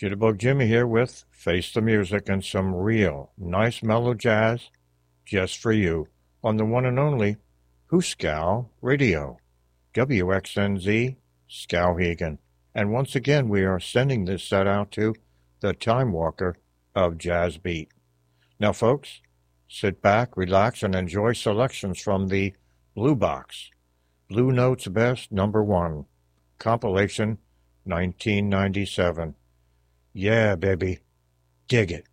Jitterbug Jimmy here with Face the Music and some real nice mellow jazz just for you on the one and only Hooskow Radio, WXNZ Skowhegan. And once again, we are sending this set out to the Time Walker of Jazz Beat. Now, folks, sit back, relax, and enjoy selections from the Blue Box, Blue Notes Best #1, compilation 1997. Yeah, baby. Dig it.